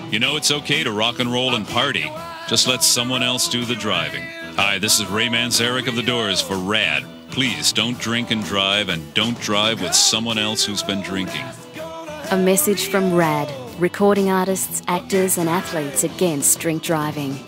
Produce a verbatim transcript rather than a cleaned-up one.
You know it's okay to rock and roll and party. Just let someone else do the driving. Hi, this is Ray Manzarek of The Doors for RAD. Please don't drink and drive, and don't drive with someone else who's been drinking. A message from RAD, recording artists, actors and athletes against drink driving.